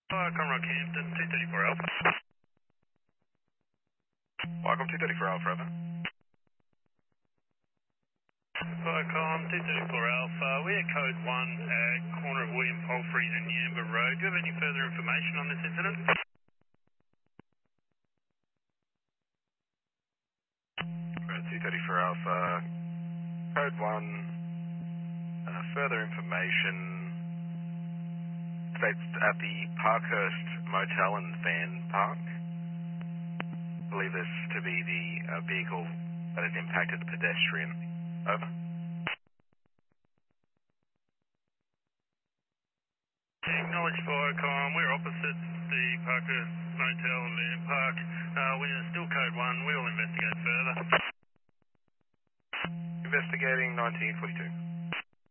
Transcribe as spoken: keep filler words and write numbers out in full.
Uh, Conroe Campton, two thirty-four Alpha. Welcome two thirty-four Alpha, over. Vicom, two thirty-four Alpha. We're at code one at corner of William Palfrey and Yamba Road. Do you have any further information on this incident? Right, two thirty-four Alpha, code one, uh, further information states at the Parkhurst Motel and Van Park. I believe this to be the uh, vehicle that has impacted the pedestrian. Over. Acknowledge Vicom. We're opposite the Parkhurst Motel and Van Park. Uh, we're still code one. We'll investigate further. Investigating nineteen forty-two.